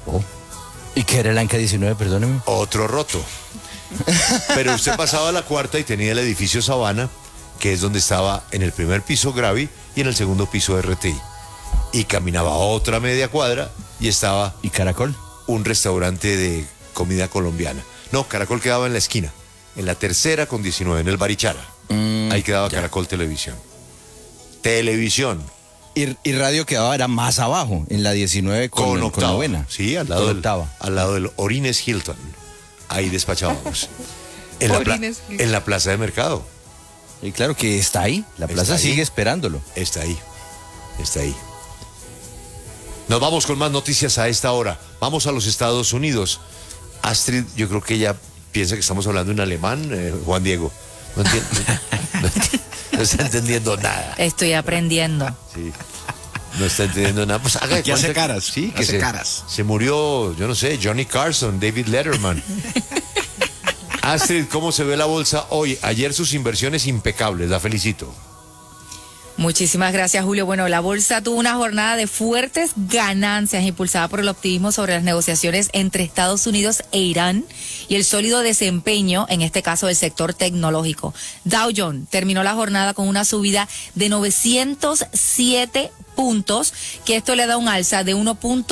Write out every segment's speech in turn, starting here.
Oh. ¿Y qué era el Anca 19, perdóneme? Otro roto. Pero usted pasaba a la cuarta y tenía el edificio Sabana, que es donde estaba en el primer piso Gravi y en el segundo piso RTI. Y caminaba otra media cuadra y estaba... ¿Y Caracol? Un restaurante de comida colombiana. No, Caracol quedaba en la esquina, en la tercera con 19, en el Barichara. Ahí quedaba ya. Caracol Televisión. Y radio quedaba era más abajo, en la 19 con novena. Sí, al lado del Orines Hilton. Ahí despachábamos. En la plaza de mercado. Y claro que está ahí. La plaza sigue esperándolo. Está ahí. Nos vamos con más noticias a esta hora. Vamos a los Estados Unidos. Astrid, yo creo que ella piensa que estamos hablando en alemán. Juan Diego. No está entendiendo nada. Estoy aprendiendo. Sí. No está entendiendo nada. Pues haga de cuenta hace caras. Sí, que se murió, yo no sé, Johnny Carson, David Letterman. Astrid, ¿cómo se ve la bolsa hoy? Ayer sus inversiones impecables, la felicito. Muchísimas gracias, Julio. Bueno, la bolsa tuvo una jornada de fuertes ganancias impulsada por el optimismo sobre las negociaciones entre Estados Unidos e Irán y el sólido desempeño, en este caso, del sector tecnológico. Dow Jones terminó la jornada con una subida de 907 puntos, que esto le da un alza de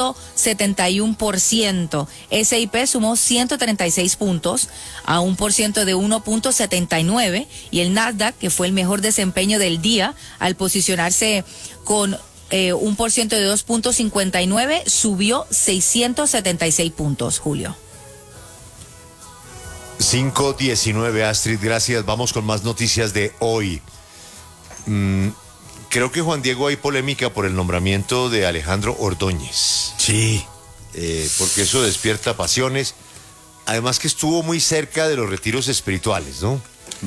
1.71%. S&P sumó 136 puntos a 1% de 1.79 y el Nasdaq, que fue el mejor desempeño del día, al posicionarse con 1% de 2.59, subió 676 puntos, Julio. 5:19, Astrid, gracias. Vamos con más noticias de hoy. Creo que, Juan Diego, hay polémica por el nombramiento de Alejandro Ordóñez. Sí. Porque eso despierta pasiones. Además que estuvo muy cerca de los retiros espirituales, ¿no?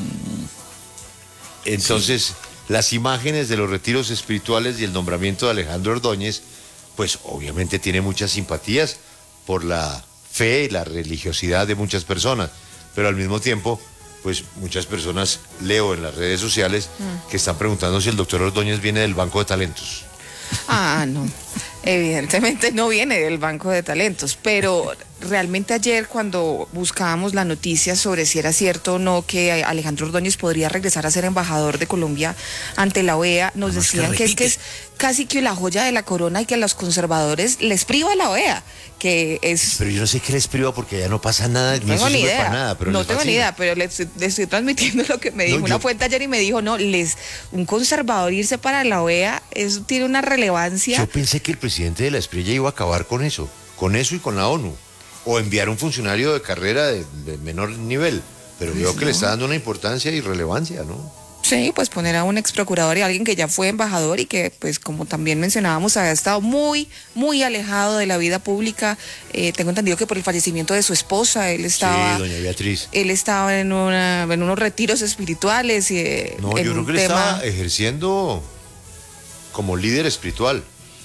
Entonces, sí. Las imágenes de los retiros espirituales y el nombramiento de Alejandro Ordóñez, pues obviamente tiene muchas simpatías por la fe y la religiosidad de muchas personas. Pero al mismo tiempo, pues muchas personas leo en las redes sociales que están preguntando si el doctor Ordóñez viene del Banco de Talentos. No, evidentemente no viene del Banco de Talentos, pero realmente ayer cuando buscábamos la noticia sobre si era cierto o no que Alejandro Ordóñez podría regresar a ser embajador de Colombia ante la OEA, nos decían que es casi que la joya de la corona y que a los conservadores les priva la OEA, que es... Pero yo no sé qué les priva porque ya no pasa nada, no tengo ni idea, nada, pero no tengo ni idea, pero les estoy transmitiendo lo que me dijo una fuente ayer y me dijo, un conservador irse para la OEA, eso tiene una relevancia. Yo pensé que el presidente de la Espriella iba a acabar con eso y con la ONU. O enviar un funcionario de carrera de menor nivel, pero pues veo que le está dando una importancia y relevancia, ¿no? Sí, pues poner a un ex procurador y a alguien que ya fue embajador y que, pues como también mencionábamos, había estado muy, muy alejado de la vida pública. Tengo entendido que por el fallecimiento de su esposa, él estaba... Sí, doña Beatriz. Él estaba en unos retiros espirituales y... No, yo creo que él estaba ejerciendo como líder espiritual.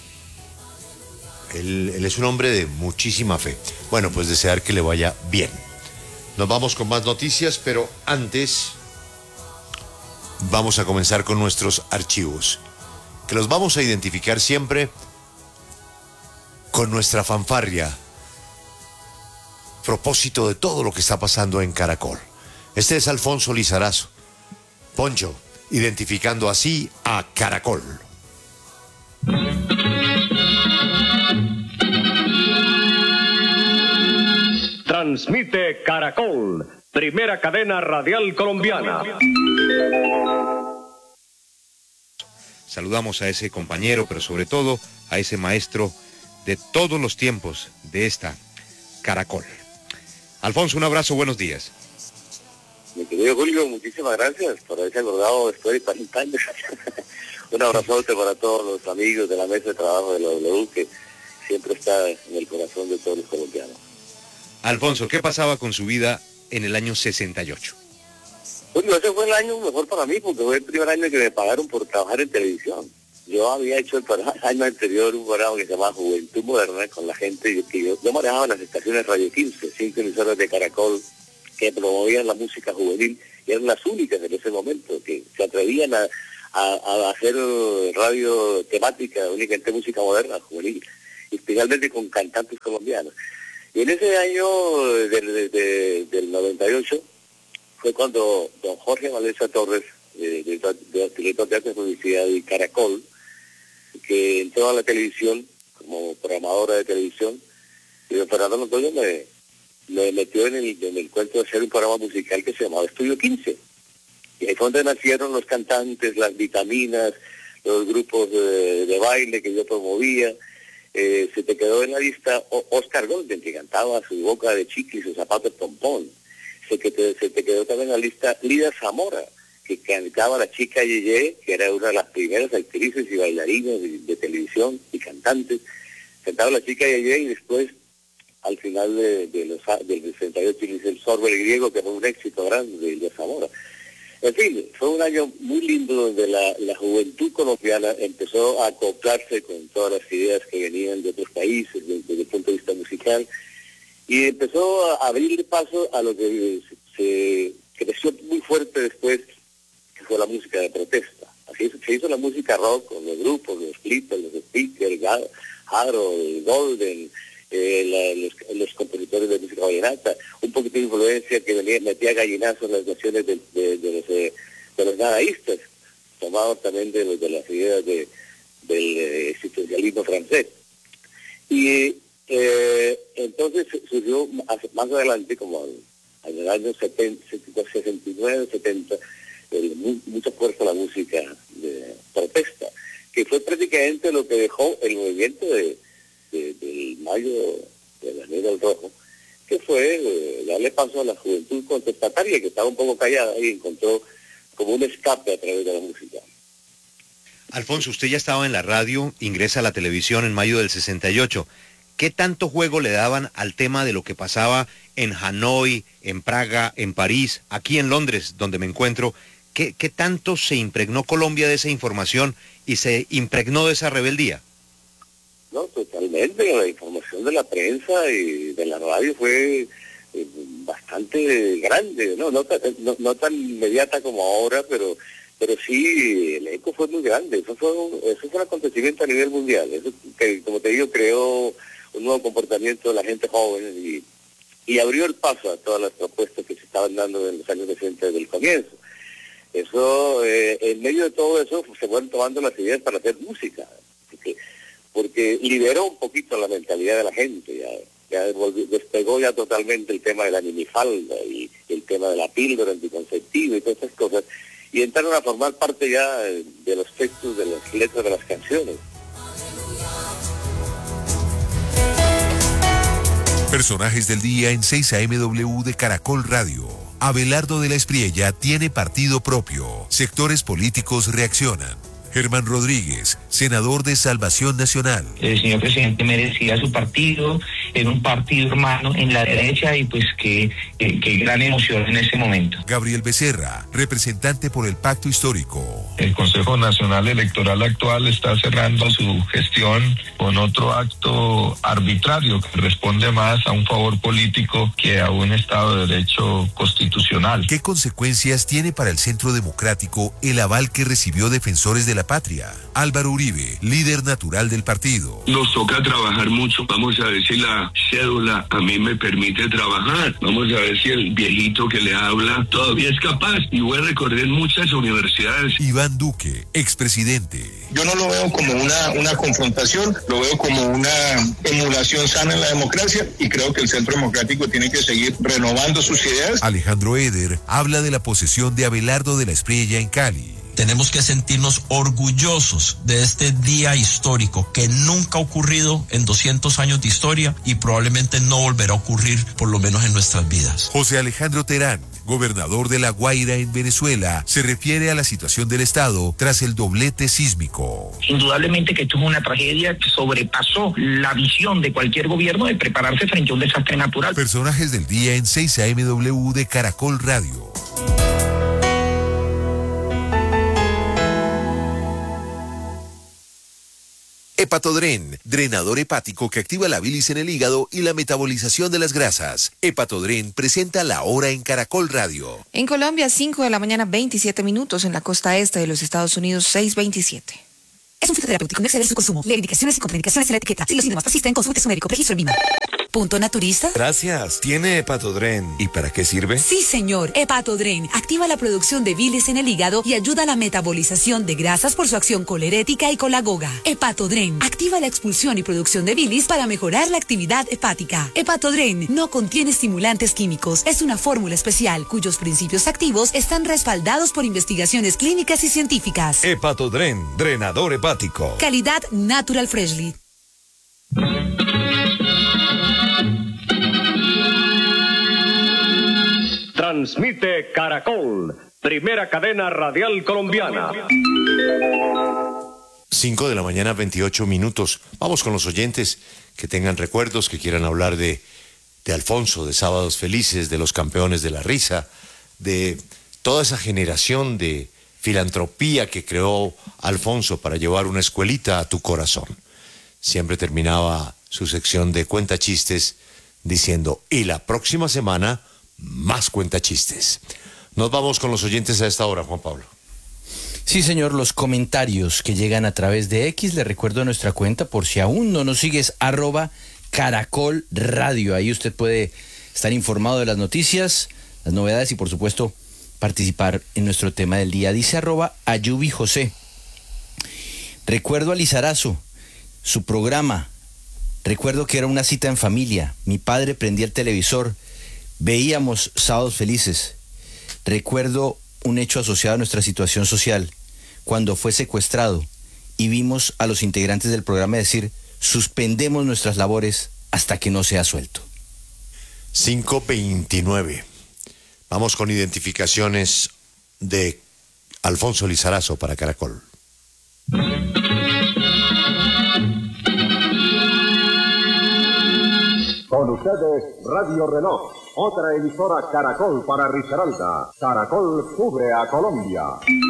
Él es un hombre de muchísima fe. Bueno, pues desear que le vaya bien. Nos vamos con más noticias, pero antes vamos a comenzar con nuestros archivos, que los vamos a identificar siempre con nuestra fanfarria, propósito de todo lo que está pasando en Caracol. Este es Alfonso Lizarazo. Poncho, identificando así a Caracol. Transmite Caracol, primera cadena radial colombiana. Saludamos a ese compañero, pero sobre todo a ese maestro de todos los tiempos de esta Caracol. Alfonso, un abrazo, buenos días. Mi querido Julio, muchísimas gracias por haberse acordado después de 40 años. Un abrazote para todos los amigos de la mesa de trabajo de la W, que siempre está en el corazón de todos los colombianos. Alfonso, ¿qué pasaba con su vida en el año 68? Bueno, ese fue el año mejor para mí, porque fue el primer año que me pagaron por trabajar en televisión. Yo había hecho el año anterior un programa que se llamaba Juventud Moderna con la gente, que yo manejaba las estaciones Radio 15, 5 emisoras de Caracol, que promovían la música juvenil, y eran las únicas en ese momento que se atrevían a hacer radio temática, únicamente música moderna, juvenil. especialmente con cantantes colombianos. Y en ese año del 98 fue cuando don Jorge Valencia Torres, director de arte, publicidad y Caracol, que entró a la televisión como programadora de televisión, y don Fernando Londoño me metió en el cuento de hacer un programa musical que se llamaba Estudio 15. Y ahí fue donde nacieron los cantantes, las vitaminas, los grupos de baile que yo promovía. Se te quedó en la lista Oscar Golden, que cantaba Su boca de chicle y sus zapatos pompón. Se te quedó también en la lista Lida Zamora, que cantaba La Chica Yeye, que era una de las primeras actrices y bailarinas de televisión y cantantes. Cantaba La Chica Yeye y después, al final del 68, hice El Sorbo el Griego, que fue un éxito grande de Lida Zamora. En fin, fue un año muy lindo donde la juventud colombiana empezó a acoplarse con todas las ideas que venían de otros países desde el punto de vista musical y empezó a abrir paso a lo que se creció muy fuerte después, que fue la música de protesta. Así se hizo la música rock con los grupos, los Clippers, los Speakers, Harold, Golden, los compositores de música vallenata, un poquito de influencia que metía gallinazos en las naciones de los nadaístas, tomados también de las ideas del existencialismo francés. Y entonces surgió más adelante, como en el año 69, 70, mucha fuerza la música de protesta, que fue prácticamente lo que dejó el movimiento del mayo de la Nieve del Rojo, que fue darle paso a la juventud contestataria, que estaba un poco callada y encontró como un escape a través de la música. Alfonso, usted ya estaba en la radio, ingresa a la televisión en mayo del 68. ¿Qué tanto juego le daban al tema de lo que pasaba en Hanoi, en Praga, en París, aquí en Londres, donde me encuentro? ¿Qué tanto se impregnó Colombia de esa información y se impregnó de esa rebeldía? No, totalmente. La información de la prensa y de la radio fue bastante grande, no tan inmediata como ahora, pero sí, el eco fue muy grande. Eso fue un acontecimiento a nivel mundial. Eso, que, como te digo, creó un nuevo comportamiento de la gente joven y abrió el paso a todas las propuestas que se estaban dando en los años 60 desde el comienzo. Eso, en medio de todo eso, se fueron tomando las ideas para hacer música, porque liberó un poquito la mentalidad de la gente, ya despegó ya totalmente el tema de la minifalda y el tema de la píldora anticonceptiva y todas esas cosas, y entraron a formar parte ya de los textos, de las letras de las canciones. Personajes del día en 6 AM de Caracol Radio. Abelardo de la Espriella tiene partido propio. Sectores políticos reaccionan. Germán Rodríguez, senador de Salvación Nacional. El señor presidente merecía su partido, era un partido hermano en la derecha y pues qué gran emoción en ese momento. Gabriel Becerra, representante por el Pacto Histórico. El Consejo Nacional Electoral actual está cerrando su gestión con otro acto arbitrario que responde más a un favor político que a un Estado de Derecho constitucional. ¿Qué consecuencias tiene para el Centro Democrático el aval que recibió Defensores de la Patria? Álvaro Uribe, líder natural del partido. Nos toca trabajar mucho. Vamos a ver si la cédula a mí me permite trabajar. Vamos a ver si el viejito que le habla todavía es capaz. Y voy a recorrer muchas universidades. Iván Duque, expresidente. Yo no lo veo como una confrontación, lo veo como una emulación sana en la democracia y creo que el Centro Democrático tiene que seguir renovando sus ideas. Alejandro Eder habla de la posesión de Abelardo de la Espriella en Cali. Tenemos que sentirnos orgullosos de este día histórico que nunca ha ocurrido en 200 años de historia y probablemente no volverá a ocurrir por lo menos en nuestras vidas. José Alejandro Terán, gobernador de La Guaira en Venezuela, se refiere a la situación del Estado tras el doblete sísmico. Indudablemente que esto es una tragedia que sobrepasó la visión de cualquier gobierno de prepararse frente a un desastre natural. Personajes del día en 6 AM de Caracol Radio. Hepatodren, drenador hepático que activa la bilis en el hígado y la metabolización de las grasas. Hepatodren presenta La Hora en Caracol Radio. En Colombia, 5 de la mañana, 27 minutos. En la costa este de los Estados Unidos, 6:27. Es un fitoterapéutico, no exceder su consumo. Lee indicaciones y contraindicaciones en la etiqueta. Si los síntomas persisten, consulte a su médico. Registro en Lima. ¿Punto naturista? Gracias. ¿Tiene Hepatodren? ¿Y para qué sirve? Sí, señor. Hepatodren activa la producción de bilis en el hígado y ayuda a la metabolización de grasas por su acción colerética y colagoga. Hepatodren activa la expulsión y producción de bilis para mejorar la actividad hepática. Hepatodren no contiene estimulantes químicos. Es una fórmula especial cuyos principios activos están respaldados por investigaciones clínicas y científicas. Hepatodren, drenador hepático. Calidad Natural Freshly. Transmite Caracol, primera cadena radial colombiana. 5 de la mañana, 28 minutos. Vamos con los oyentes que tengan recuerdos, que quieran hablar de Alfonso, de Sábados Felices, de los campeones de la risa, de toda esa generación de filantropía que creó Alfonso para llevar una escuelita a tu corazón. Siempre terminaba su sección de cuentachistes diciendo, y la próxima semana, más cuentachistes. Nos vamos con los oyentes a esta hora, Juan Pablo. Sí, señor, los comentarios que llegan a través de X, le recuerdo nuestra cuenta, por si aún no nos sigues, @Caracol Radio. Ahí usted puede estar informado de las noticias, las novedades y, por supuesto, participar en nuestro tema del día. Dice @Ayubi José. Recuerdo a Lizarazo, su programa. Recuerdo que era una cita en familia. Mi padre prendía el televisor. Veíamos Sábados Felices. Recuerdo un hecho asociado a nuestra situación social, cuando fue secuestrado y vimos a los integrantes del programa decir, suspendemos nuestras labores hasta que no sea suelto. 5:29. Vamos con identificaciones de Alfonso Lizarazo para Caracol. Con ustedes, Radio Reloj, otra emisora Caracol para Risaralda. Caracol cubre a Colombia.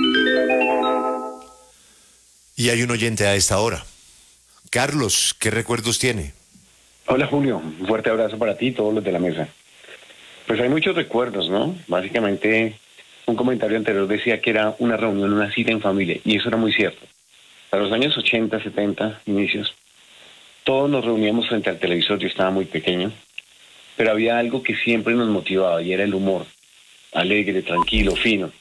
Y hay un oyente a esta hora. Carlos, ¿qué recuerdos tiene? Hola Julio, un fuerte abrazo para ti y todos los de la mesa. Pues hay muchos recuerdos, ¿no? Básicamente, un comentario anterior decía que era una reunión, una cita en familia, y eso era muy cierto. Para los años 80, 70, inicios, todos nos reuníamos frente al televisor, yo estaba muy pequeño, pero había algo que siempre nos motivaba y era el humor, alegre, tranquilo, fino.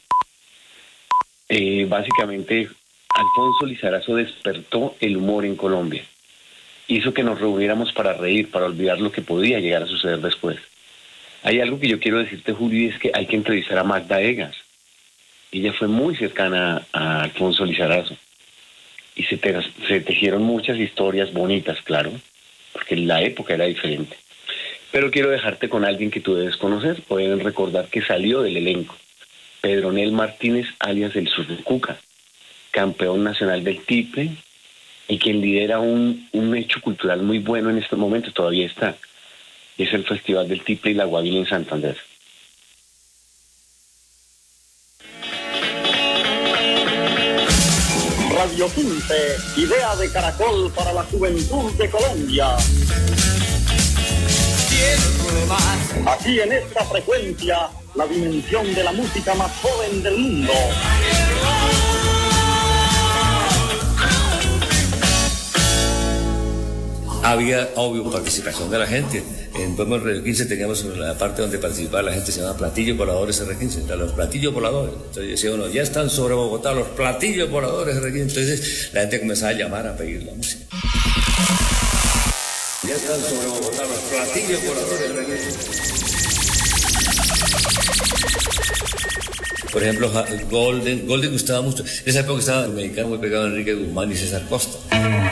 Básicamente, Alfonso Lizarazo despertó el humor en Colombia. Hizo que nos reuniéramos para reír, para olvidar lo que podía llegar a suceder después. Hay algo que yo quiero decirte, Julio, y es que hay que entrevistar a Magda Egas. Ella fue muy cercana a Alfonso Lizarazo. Y se tejieron muchas historias bonitas, claro, porque la época era diferente. Pero quiero dejarte con alguien que tú debes conocer. Pueden recordar que salió del elenco. Pedronel Martínez, alias el Surcuca, campeón nacional del tiple, y quien lidera un hecho cultural muy bueno en estos momentos, todavía está. Y es el Festival del Tiple y la Guavina en Santander. Radio 15, idea de Caracol para la juventud de Colombia. Aquí en esta frecuencia, la dimensión de la música más joven del mundo. Había, obvio, participación de la gente. En Podemos Radio 15 teníamos la parte donde participaba la gente, se llama Platillos Voladores R15, los platillos voladores. Entonces decía uno, ya están sobre Bogotá los platillos voladores R15. Entonces la gente comenzaba a llamar a pedir la música. Ya están sobre Bogotá los platillos voladores R15. Por ejemplo, Golden gustaba mucho. En esa época estaba el mexicano muy pegado a Enrique Guzmán y César Costa.